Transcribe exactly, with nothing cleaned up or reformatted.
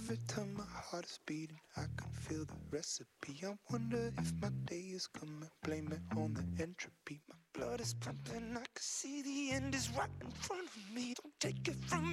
Every time my heart is beating, I can feel the recipe. I wonder if my day is coming, blame it on the entropy. My blood is pumping, I can see the end is right in front of me. Don't take it from me.